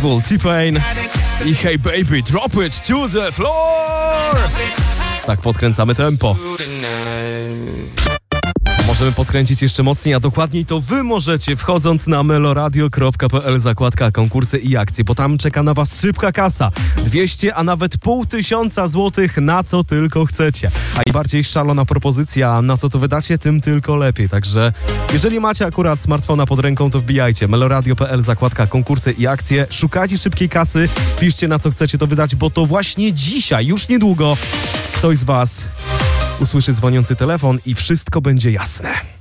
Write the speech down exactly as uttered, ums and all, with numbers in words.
Pitbull, T-Pain i Hey Baby, drop it to the floor! Tak podkręcamy tempo. Możemy podkręcić jeszcze mocniej, a dokładniej to wy możecie, wchodząc na meloradio kropka p l, zakładka konkursy i akcje, bo tam czeka na was szybka kasa. dwieście, a nawet pół tysiąca złotych, na co tylko chcecie. A i bardziej szalona propozycja, na co to wydacie, tym tylko lepiej. Także jeżeli macie akurat smartfona pod ręką, to wbijajcie meloradio kropka p l, zakładka konkursy i akcje. Szukajcie szybkiej kasy, piszcie, na co chcecie to wydać, bo to właśnie dzisiaj, już niedługo, ktoś z was usłyszy dzwoniący telefon i wszystko będzie jasne.